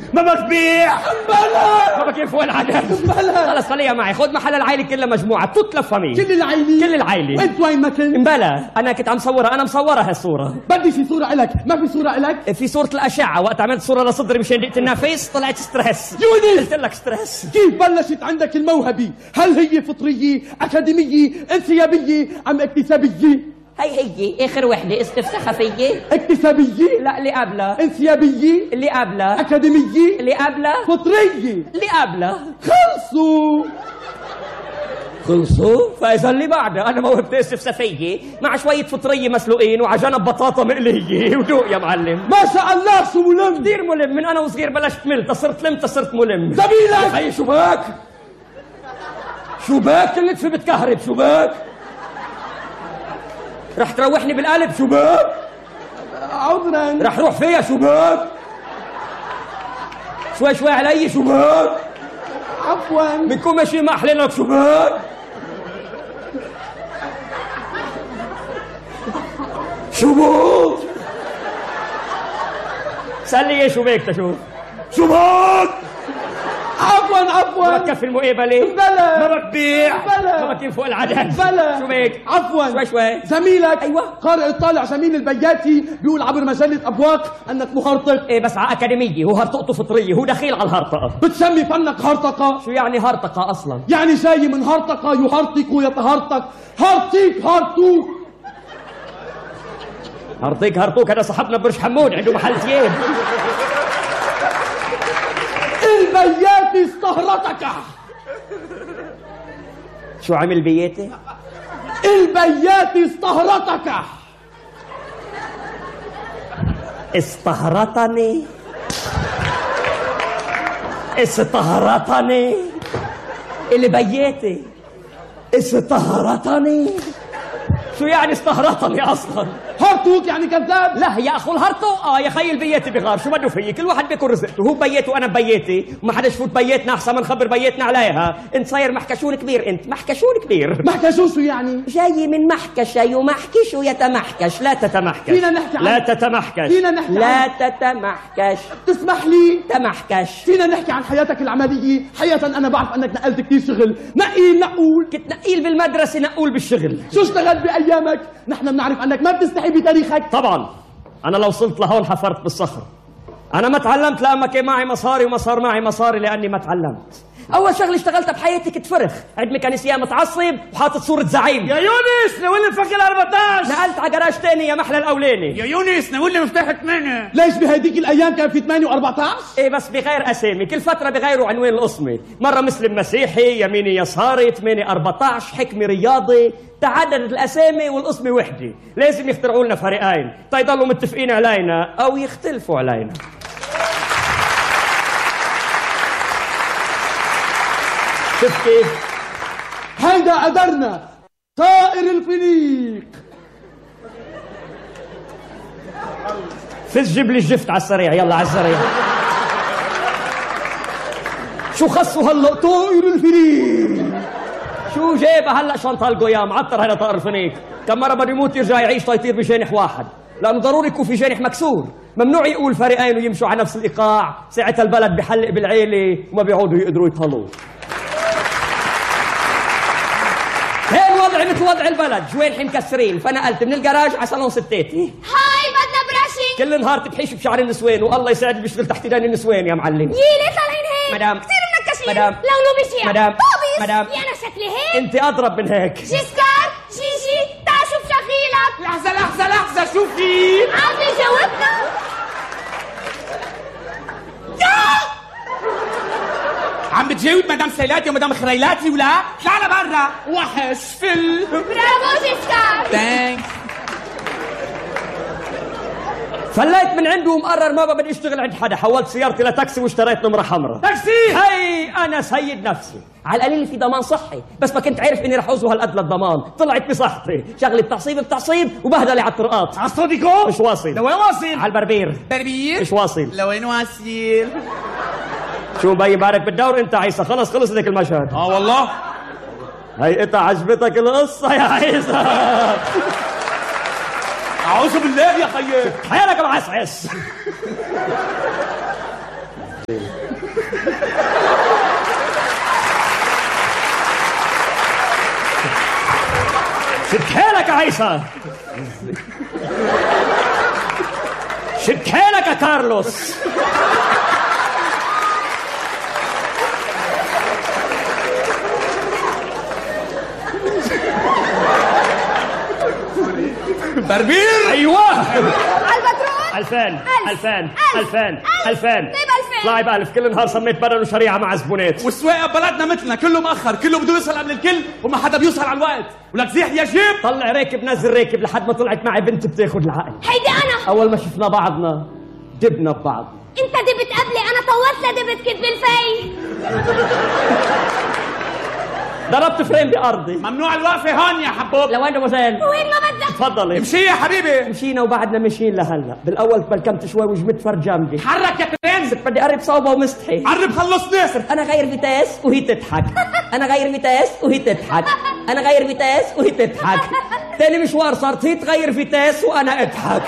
ما بتبيع بلا ما كيف هو العدد بلا خلص خليها معي، خذ محل العائلة كلها مجموعة تتلف فمي كل العيلة كل العائلة. وانت وين ما كنت؟ امبلا انا كنت عم صورها، انا مصورها هالصورة. بدي في صورة إلك، ما في صورة إلك؟ في صورة الأشعة وقت عملت صورة لصدري مشان دقت النفس طلعت ستريس. يونس قلت لك ستريس. كيف بلشت عندك الموهبة؟ هل هي فطرية، أكاديمية، انسيابية، أم اكتسابية؟ هي آخر وحدة استفسخها فيي. اكتسابية؟ لا اللي قبلها. انسيابية؟ اللي قبلها. أكاديمية؟ اللي قبلها. فطرية؟ اللي قبلها. خلصوا؟ فإذا اللي بعدها أنا موهبتي استفسافية مع شوية فطرية مسلوقين وعلى جنب بطاطا مقلية ودوق يا معلم. ما شاء الله شو ملم. كثير ملم، من أنا وصغير بلشت مل، تصرت لم تصرت ملم. زميلك هي شو باك؟ شو باك كلك في بتكهرب؟ شو باك؟ رح تروحني بالقلب؟ شو باك؟ عذرا رح روح فيها؟ شو باك؟ شوي شوي علي؟ شو باك؟ عفوا بنكون ماشيين مع حليلك؟ شو باك؟ شو بوك؟ سألني شو بيك تشوف؟ شو باك؟ عفوا ما بتكفي المقابلة؟ بلا ما بتبيع؟ بلا ما بتكفي فوق العدد؟ بلا شو بيك؟ عفوا شوي شوي زميلك أيوة. قارئ الطالع جميل البياتي بيقول عبر مجلة أبواق أنك مهرطق. ايه بس على أكاديمية، هو هرطقته فطرية، هو دخيل على الهرطقة. بتسمي فنك هرطقة؟ شو يعني هرطقة أصلا؟ يعني جاي من هرطقة يهرطق ويتهرطق. هرطيك هرطوك. هرطيك هرطوك هذا صاحبنا برج حمود عنده محل ثياب. البياتي استهرطك. شو عمل بيتي؟ البياتي استهرطك. استهرطني استهرطني اللي بيتي استهرطني. شو يعني استهرطني اصلا؟ هرطوك يعني كذاب. لا يا اخو الهرطو يا خيي البياتي بغار، شو بده فيي؟ كل واحد بياكل رزقته، هو بيته وانا بيتي، وما حدا يفوت بيتنا احسن ما نخبر بيتنا عليها. انت صاير محكشون كبير، انت محكشون كبير. محكشون شو يعني؟ جاي من محكش يمحكش ويتمحكش. لا تتمحكش. فينا نحكي عن لا تتمحكش. فينا نحكي لا تتمحكش. تسمح لي؟ تمحكش. فينا نحكي عن حياتك العملية؟ حقيقة أنا بعرف أنك نقلت كثير شغل، نقيل نقول. كنت نقيل بالمدرسة، نقول بالشغل. شو اشتغلت بأيامك؟ نحن بنعرف أنك ما بتستحي بتاريخك. طبعا أنا لو وصلت لهون حفرت بالصخر. أنا ما تعلمت لأما كان معي مصاري وما صار معي مصاري لأني ما تعلمت. أول شغلة اشتغلتها بحياتي كنت فرخ، عند ميكانيسيان متعصب وحاطط صورة زعيم. يا يونس ناولني مفك 14. نقلت على جراج تاني يا محلى الأولاني. يا يونس ناولني مفتاح 8. ليش بهديك الأيام كان في 8 و14؟ ايه بس بغير اسامي، كل فترة بغيروا عنوان القسمة، مرة مسلم مسيحي، يميني يساري، 8 14، حكمي رياضي، تعددت الاسامي والقسمة وحدة، لازم يخترعوا لنا فريقين، تيضلوا متفقين علينا او يختلفوا علينا. شفت كيف؟ هيدا قدرنا طائر الفينيق. فز جيب لي الجفت على السريع، يلا على السريع. شو خصوا هلا طائر الفينيق؟ شو جايبه هلا شنطه القيام؟ عطر هذا طائر الفينيق، كم مره بده يموت يرجع يعيش تيطير بجانح واحد، لانه ضروري يكون في جانح مكسور، ممنوع يقول فريقين ويمشوا على نفس الايقاع، ساعتها البلد بحلق بالعيله وما بيعودوا يقدروا يطلوا. هي الوضع مثل وضع البلد، جوانحي مكسرين، فنقلت من الجراج على صالون ستاتي. هاي بدنا براشنج. كل نهار تبحيش بشعر النسوان، والله يساعد اللي بيشتغل تحت ايدين النسوان يا معلم. يي ليه طالعين هيك؟ مدام كثير منكشين. مدام لولو بشيع. مدام بوبيس. مدام يا انا شكلي هيك. انت اضرب من هيك. جيسكار جيجي تعال شوف شغيلك. لحظة لحظة لحظة شوفي. عم بيجاوبنا. عم بتجاوب مدام سيلاتي ومدام خريلاتي ولا؟ طلعنا برا. وحش فل. برافو جيسكار. ثانكس. فليت من عنده ومقرر ما بدي اشتغل عند حدا، حولت سيارتي لتاكسي واشتريت نمرة حمراء. تاكسي. هي انا سيد نفسي، على القليل في ضمان صحي، بس ما كنت عارف اني رح اوزه هالقد للضمان، طلعت بصحتي، شغلة تعصيب بتعصيب وبهدلة على الطرقات. على الصديقو. مش واصل. لوين واصل؟ على البربير. بربير. مش واصل. لوين واصل؟ شو مبين بعدك بالدور انت عيسى؟ خلص خلص لك المشهد. والله. هي انت عجبتك القصة يا عيسى؟ أعوذ بالله يا خيي. حيالك معسعس. شد حيلك يا عيسى، شد حيلك يا كارلوس. بربير. ايوه على البترول 2000 2000 2000 2000. طيب 2000 طلعي ب1000 كل نهار سميت بدل وشريعه مع زبونات. والسواقه ببلدنا مثلنا كله مأخر، كله بده يوصل قبل الكل وما حدا بيوصل على الوقت، ولك زيح يا جيب. طلع راكب نزل راكب لحد ما طلعت معي بنت بتاخد العقل. هيدي انا. اول ما شفنا بعضنا دبنا ببعض. انت دبت قبلي، انا طولت لدبت كتب الفي. ضربت فريم بارضي. ممنوع الوقفه هون يا حبوب. لوين يا وزين؟ وين ما بدك. تفضلي. امشي يا حبيبي. مشينا وبعدنا ماشيين لهلا. بالاول بلكمت شوي وجمت فرد جنبي. حرك يا ترند. بدي اقرب صوبه ومستحي. قرب خلصني. انا غير فيتاس وهي تضحك. انا غير فيتاس وهي تضحك. انا غير فيتاس وهي تضحك. تاني مشوار صارت هي تغير فيتاس وانا اضحك.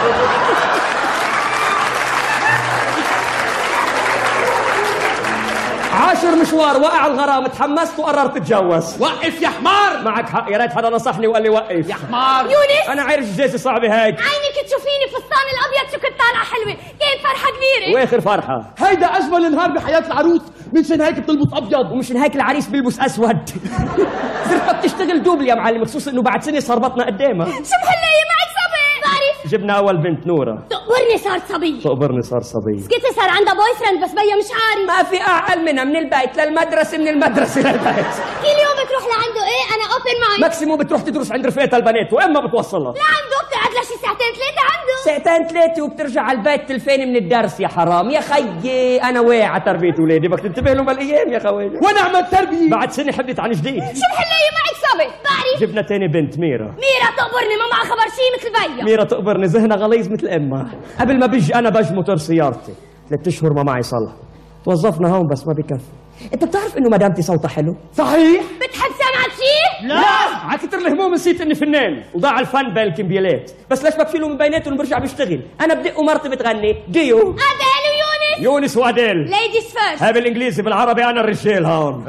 عاشر مشوار وقع الغرام، تحمست وقررت اتجوز. وقف يا حمار. معك حق، يا ريت حدا نصحني وقال لي وقف. يا حمار. يونس انا عارف الجيزه صعبه هيك. عينك تشوفيني فستان الابيض شو كنت طالعه حلوه، كانت فرحه كبيره. واخر فرحه. هيدا اجمل نهار بحياه العروس، منشان هيك بتلبس ابيض. ومشان هيك العريس بيلبس اسود. صرت بتشتغل دوبل يا معلم، خصوصا انه بعد سنه صار بطنا قدامها. شو محلايه معك صبي؟ بعرف. جبنا اول بنت نوره. تقبرني صارت صبيه. تقبرني صار صبي. سكتي صار عندها بوي فريند بس بيا مش عارف. ما في اعقل منها، من البيت للمدرسه من المدرسه للبيت. كل يوم بتروح لعنده. ايه انا اوبن مايند. ماكسيموم بتروح تدرس عند رفقتها البنات واما بتوصلها. لعنده بتقعد لشي ساعتين ثلاثه عنده. ساعتين ثلاثه وبترجع على البيت تلفاني من الدرس. يا حرام يا خيي، انا واعي على تربيه اولادي، بدك تنتبه لهم هالايام يا خوي. ونعم التربيه. بعد سنه حبيت عن جديد. شو محلايه معك صبي؟ بعرف. جبنا تاني بنت ميرا. ميرا تقبرني، ما معها خبر شي مثل بيا. ميرا تقبرني، ذهنها غليظ مثل امها. قبل ما بيجي انا بج موتور سيارتي 3 اشهر ما معي صلح. توظفنا هون بس ما بكفي. انت بتعرف انه مدامتي صوتها حلو؟ صحيح. بتحب سمعك شي؟ لا على كتر الهموم نسيت اني فنان وضاع الفن بالكمبيالات. بس ليش بكفي له من بيناتهم وبرجع بشتغل. انا بدق ومرتي بتغني ديو. اديل ويونس. يونس واديل. ليديز فيرست. هاي بالانجليزي، بالعربي انا الرجال هون.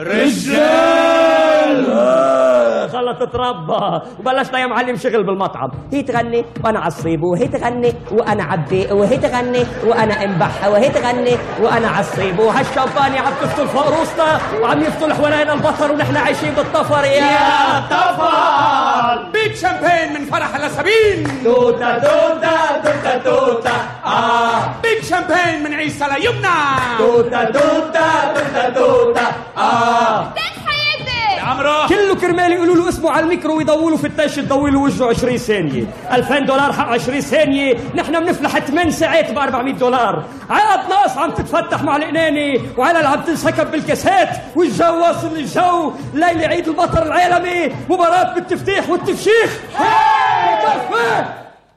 رجال. خلص تتربى. وبلشنا يا معلم شغل بالمطعم. هي تغني وانا عصيب، وهي تغني وانا عبي، وهي تغني وانا انبح، وهي تغني وانا عصيب. وهالشامبانيا عم تفتل فوق روسنا وعم يفتل حوالينا البطر ونحن عايشين بالطفر. يا طفل. بيت شامبين من فرح لسبين. توتا توتا توتا توتا. بيت شامبين من عيسى ليمنى. توتا توتا توتا توتا. بنت حياتي. يا عمرو. كله كرمال يقولوا له اسمه على الميكرو ويضولوا في التاش تضوي له وجهه 20 ثانيه. $2000 حق 20 ثانيه، نحن بنفلح 8 ساعات ب $400. عقد ناقص عم تتفتح مع القناني وعلل عم تنسكب بالكاسات والجو واصل للجو. ليله عيد البطل العالمي، مباراه بالتفتيح والتفشيخ. كفي.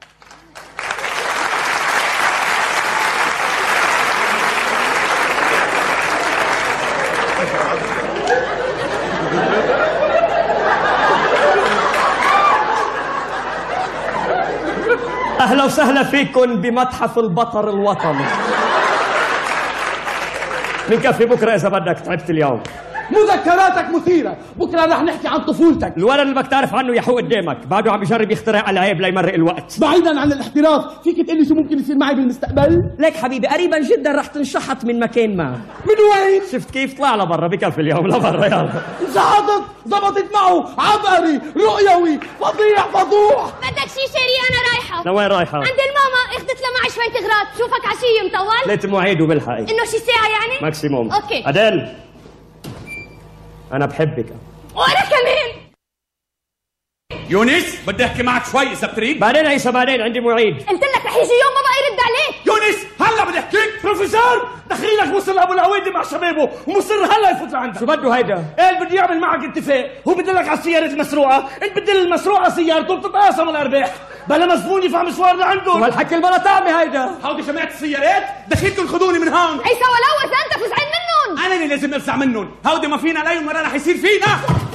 أهلا وسهلا فيكم بمتحف البطر الوطني. بنكفي بكرة إذا بدك، تعبت اليوم. مذكراتك مثيرة، بكرة رح نحكي عن طفولتك. الولد اللي بدك تعرف عنه يحوق قدامك، بعده عم يجرب يخترع ألعاب ليمرق الوقت. بعيدا عن الاحتراف، فيك تقول لي شو ممكن يصير معي بالمستقبل؟ ليك حبيبي قريبا جدا رح تنشحط من مكان ما. من وين؟ شفت كيف؟ طلع لبرا، بكفي اليوم لبرا يلا. انشحطت، زبطت معه، عبقري، رؤيوي، فظيع، فضوح. بدك شي شيري؟ انا رايحه. لوين رايحة؟ عند الماما، اخذت لها معي شويه اغراض. شوفك عشيه مطول. ليت مواعيد وبالحقي. انه شي ساعه يعني؟ ماكسيموم. اوكي. أديل أنا بحبك. وانا كمان. يونس بدي احكي معك شوي اذا بتريد. بعدين عيسى بعدين عندي مواعيد. قلت لك رح يجي يوم ما بقى يرد عليك. يونس هلا بدي احكيك. بروفيسور دخيلك مصر ابو العويدي مع شبابه ومصر هلا يفوت لعندك. شو بده هيدا؟ قال بده يعمل معك اتفاق، هو بدلك على السيارة المسروقة، انت بدل المسروقة سيارته وبتتقاسم الارباح، بلا مزبون يدفع مشوار لعندهم. وهالحكي البلا طعمه هيدا. هودي جماعة السيارات دخيلتوا خذوني من هون. عيسى ولو اذا انت فزعان منهم. انا اللي لازم افزع منهم، هودي ما فينا عليهم ولا رح يصير فينا.